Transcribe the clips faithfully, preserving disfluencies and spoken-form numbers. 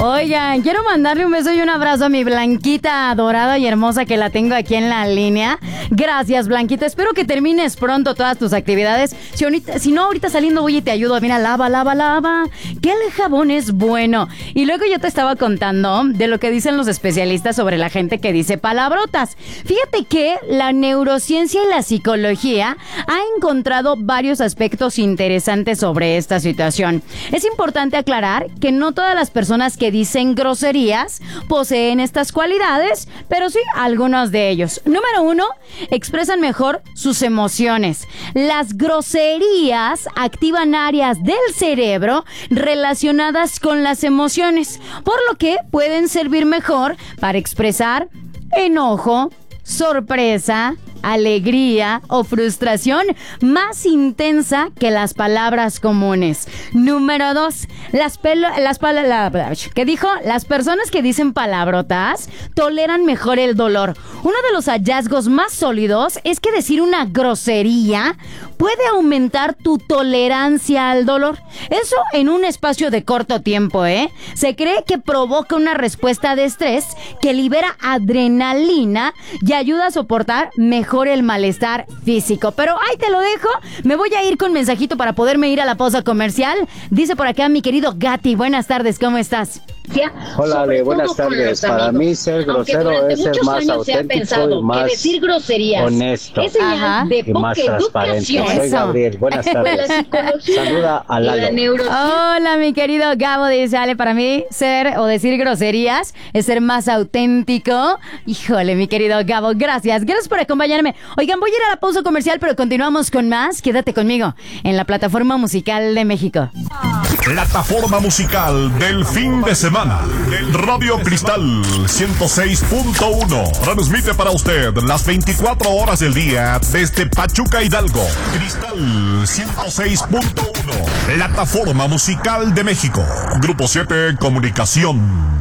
Oigan, quiero mandarle un beso y un abrazo a mi Blanquita dorada y hermosa que la tengo aquí en la línea. Gracias, Blanquita. Espero que termines pronto todas tus actividades. Si, ahorita, si no, ahorita saliendo voy y te ayudo. Mira, lava, lava, lava. Que el jabón es bueno. Y luego yo te estaba contando de lo que dicen los especialistas sobre la gente que dice palabrotas. Fíjate que la neurociencia y la psicología ha encontrado varios aspectos interesantes sobre esta situación. Es importante aclarar que no todas las personas que dicen groserías poseen estas cualidades, pero sí algunos de ellos. Número uno, expresan mejor sus emociones. Las groserías activan áreas del cerebro relacionadas con las emociones, por lo que pueden servir mejor para expresar enojo, sorpresa, alegría o frustración más intensa que las palabras comunes. Número dos, las pelo, las palabras, ¿qué dijo? Las personas que dicen palabrotas toleran mejor el dolor. Uno de los hallazgos más sólidos es que decir una grosería puede aumentar tu tolerancia al dolor. Eso en un espacio de corto tiempo, ¿eh? Se cree que provoca una respuesta de estrés que libera adrenalina y ayuda a soportar mejor el malestar físico. Pero ahí te lo dejo. Me voy a ir con mensajito para poderme ir a la pausa comercial. Dice por acá mi querido Gatti. Buenas tardes, ¿cómo estás? Hola, Ale, buenas tardes. Para mí ser grosero es ser más auténtico y más decir groserías honesto es señal de y más transparente. Soy Gabriel, buenas tardes. Saluda a Lalo. Hola, mi querido Gabo. Dice Ale, para mí ser o decir groserías es ser más auténtico. Híjole, mi querido Gabo, gracias. Gracias por acompañarme. Oigan, voy a ir a la pausa comercial, pero continuamos con más. Quédate conmigo en la plataforma musical de México. Plataforma musical del fin de semana. Radio Cristal ciento seis punto uno transmite para usted las veinticuatro horas del día desde Pachuca, Hidalgo. Cristal ciento seis punto uno, plataforma musical de México. Grupo siete Comunicación.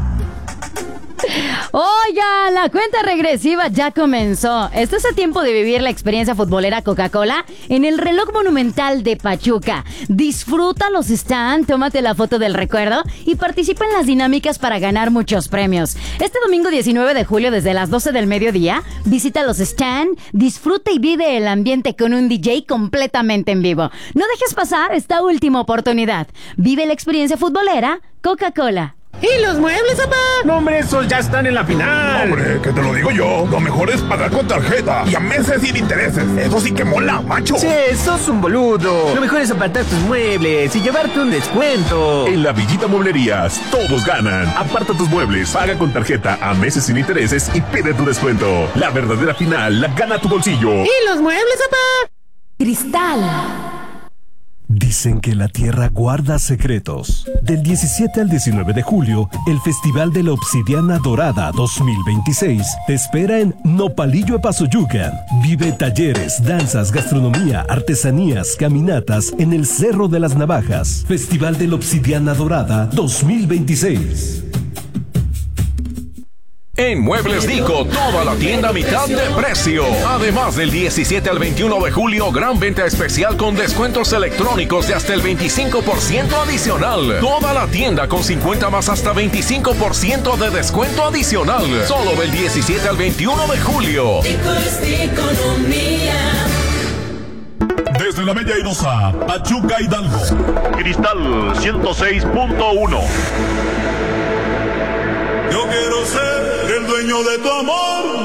Oiga, la cuenta regresiva ya comenzó. Estás a tiempo de vivir la experiencia futbolera Coca-Cola en el reloj monumental de Pachuca. Disfruta los stands, tómate la foto del recuerdo y participa en las dinámicas para ganar muchos premios. Este domingo diecinueve de julio desde las doce del mediodía, visita los stands, disfruta y vive el ambiente con un D J completamente en vivo. No dejes pasar esta última oportunidad. Vive la experiencia futbolera Coca-Cola. ¿Y los muebles, papá? No, hombre, esos ya están en la final. Hombre, que te lo digo yo. Lo mejor es pagar con tarjeta y a meses sin intereses. Eso sí que mola, macho. Sí, sos un boludo. Lo mejor es apartar tus muebles y llevarte un descuento. En la Villita Mueblerías, todos ganan. Aparta tus muebles, paga con tarjeta a meses sin intereses y pide tu descuento. La verdadera final la gana tu bolsillo. ¿Y los muebles, papá? Cristal. Dicen que la tierra guarda secretos. Del diecisiete al diecinueve de julio, el Festival de la Obsidiana Dorada dos mil veintiséis te espera en Nopalillo, Epazoyucan. Vive talleres, danzas, gastronomía, artesanías, caminatas en el Cerro de las Navajas. Festival de la Obsidiana Dorada dos mil veintiséis. En Muebles Nico, toda la tienda a mitad de precio. Además, del diecisiete al veintiuno de julio, gran venta especial con descuentos electrónicos de hasta el veinticinco por ciento adicional. Toda la tienda con cincuenta más hasta veinticinco por ciento de descuento adicional. Solo del diecisiete al veintiuno de julio. Desde la Bella Airosa, Pachuca, Hidalgo. Cristal ciento seis punto uno. Yo quiero ser el dueño de tu amor.